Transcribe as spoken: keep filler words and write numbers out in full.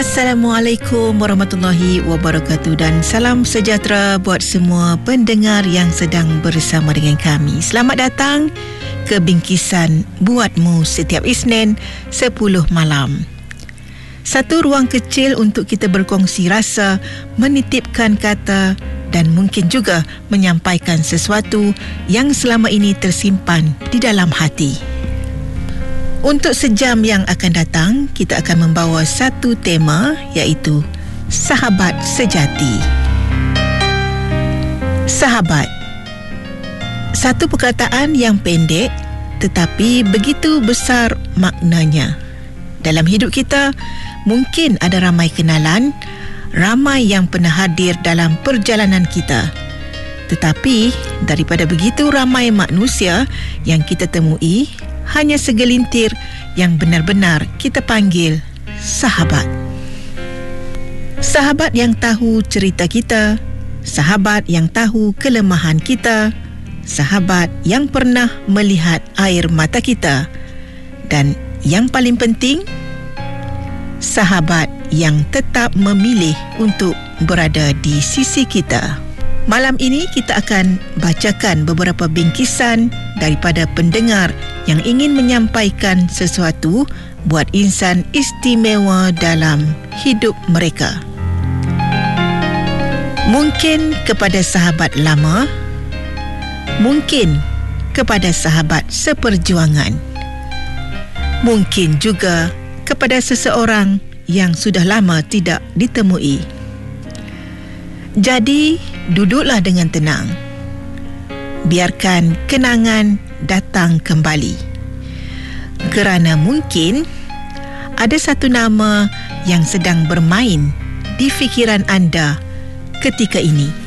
Assalamualaikum warahmatullahi wabarakatuh dan salam sejahtera buat semua pendengar yang sedang bersama dengan kami. Selamat datang ke Bingkisan Buatmu setiap Isnin sepuluh malam. Satu ruang kecil untuk kita berkongsi rasa, menitipkan kata dan mungkin juga menyampaikan sesuatu yang selama ini tersimpan di dalam hati. Untuk sejam yang akan datang, kita akan membawa satu tema, iaitu sahabat sejati. Sahabat. Satu perkataan yang pendek tetapi begitu besar maknanya. Dalam hidup kita, mungkin ada ramai kenalan, ramai yang pernah hadir dalam perjalanan kita. Tetapi daripada begitu ramai manusia yang kita temui, hanya segelintir yang benar-benar kita panggil sahabat. Sahabat yang tahu cerita kita, sahabat yang tahu kelemahan kita, sahabat yang pernah melihat air mata kita, dan yang paling penting, sahabat yang tetap memilih untuk berada di sisi kita. Malam ini kita akan bacakan beberapa bingkisan daripada pendengar yang ingin menyampaikan sesuatu buat insan istimewa dalam hidup mereka. Mungkin kepada sahabat lama, mungkin kepada sahabat seperjuangan, mungkin juga kepada seseorang yang sudah lama tidak ditemui. Jadi, duduklah dengan tenang. Biarkan kenangan datang kembali. Kerana mungkin ada satu nama yang sedang bermain di fikiran anda ketika ini.